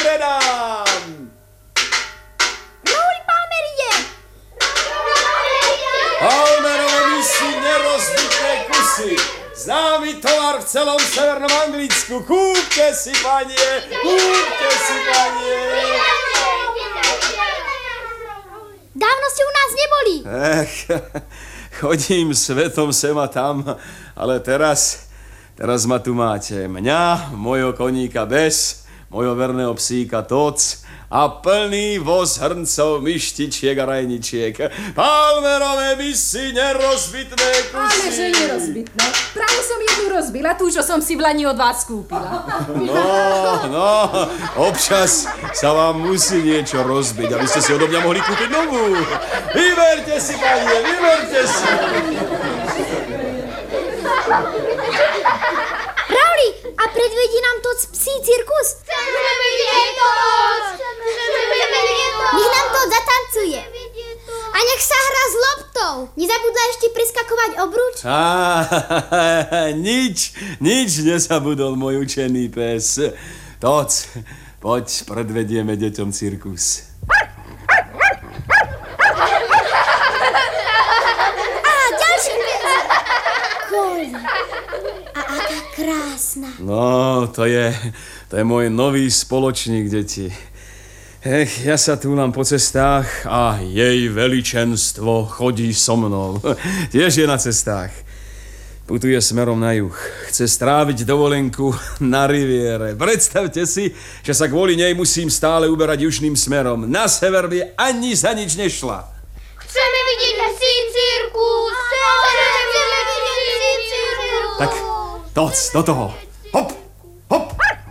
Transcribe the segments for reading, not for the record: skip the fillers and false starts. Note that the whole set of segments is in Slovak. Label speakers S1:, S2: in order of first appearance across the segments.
S1: predám!
S2: Rauli Palmer ide!
S1: Palmerové misy, nerozbitné kusy. Známy tovar v celom severnom Anglicku. Kúpte si, panie, kúpte si, panie.
S2: Dávno ste u nás neboli.
S1: Chodím svetom sem a tam, ale teraz ma tu máte. Mňa, mojho koníka Bes, mojho verného psíka Toc a plný voz hrncov, myštičiek a rajničiek. Palmerové misy, nerozbitné kusy.
S3: Ale že nerozbitné. Práve som jednu rozbila, tú, čo som si v Lani od vás kúpila.
S1: No, občas sa vám musí niečo rozbiť, aby ste si odo mňa mohli kúpiť novú. Vyberte si, panie, vyberte si.
S2: Rauli, a predvedí nám Toc psí cirkus?
S4: Chceme vidieť Toc!
S2: Nech nám to zatancuje. A nech sa hrá s loptou. Nezabudla ešte priskakovať obruč?
S1: Nič nezabudol môj učený pes. Toc, poď, predvedieme deťom cirkus.
S2: Á, ďalší pes. Koli. A aká krásna.
S1: No, to je môj nový spoločník, deti. Ja sa túlam po cestách a jej veličenstvo chodí so mnou. Tiež je na cestách. Putuje smerom na juh. Chce stráviť dovolenku na riviere. Predstavte si, že sa kvôli nej musím stále uberať južným smerom. Na sever by ani za nič nešla.
S4: Chceme vidieť psí cirkus! Chceme vidieť psí cirkus!
S1: Tak, Toc, do toho. Hop, hop.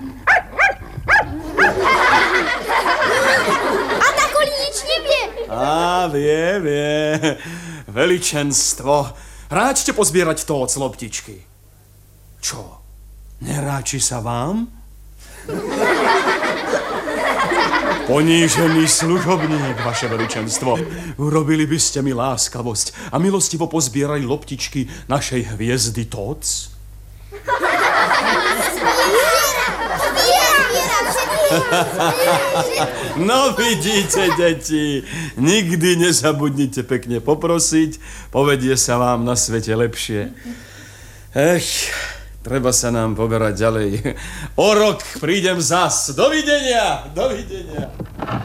S2: A tá Koli nič nevie.
S1: Á, vie. Veličenstvo. Ráčte pozbierať Toc loptičky. Čo? Neráči sa vám? Ponížený služobník, vaše veličenstvo. Urobili by ste mi láskavosť a milostivo pozbierali loptičky našej hviezdy Toc? No vidíte, deti, nikdy nezabudnite pekne poprosiť, povedie sa vám na svete lepšie. Treba sa nám poberať ďalej. O rok prídem zas. Dovidenia.